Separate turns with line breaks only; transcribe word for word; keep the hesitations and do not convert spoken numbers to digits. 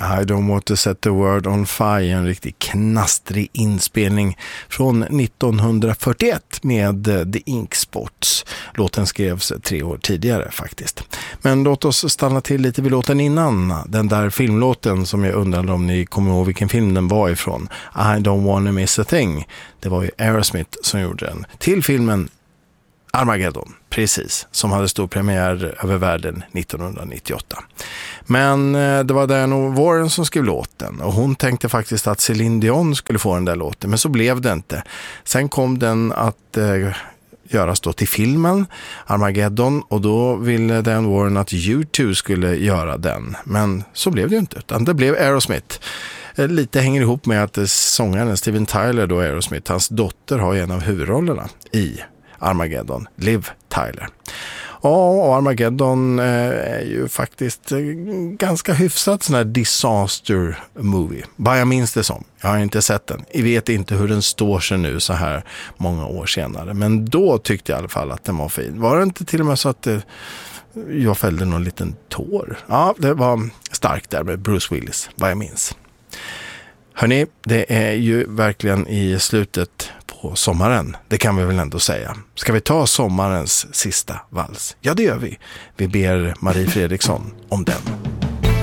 I don't want to set the world on fire, en riktigt knastrig inspelning från nittonhundrafyrtioett med The Ink Spots. Låten skrevs tre år tidigare faktiskt. Men låt oss stanna till lite vid låten innan. Den där filmlåten som jag undrade om ni kommer ihåg vilken film den var ifrån. I don't wanna miss a thing. Det var ju Aerosmith som gjorde den. Till filmen Armageddon, precis, som hade stor premiär över världen nittonhundranittioåtta. Men det var Diane Warren som skrev låten och hon tänkte faktiskt att Celine Dion skulle få den där låten, men så blev det inte. Sen kom den att eh, göras då till filmen Armageddon och då ville Diane Warren att U två skulle göra den, men så blev det ju inte, utan det blev Aerosmith. Lite hänger ihop med att sångaren Steven Tyler då, Aerosmith, hans dotter, har en av huvudrollerna i Armageddon, Liv Tyler. Och Armageddon är ju faktiskt ganska hyfsat sån här disaster movie. Bara jag minns det som. Jag har inte sett den. Jag vet inte hur den står sig nu så här många år senare. Men då tyckte jag i alla fall att den var fin. Var det inte till och med så att det, jag fällde någon liten tår? Ja, det var starkt där med Bruce Willis, vad jag minns. Hörrni, det är ju verkligen i slutet på sommaren. Det kan vi väl ändå säga. Ska vi ta sommarens sista vals? Ja, det gör vi. Vi ber Marie Fredriksson om den.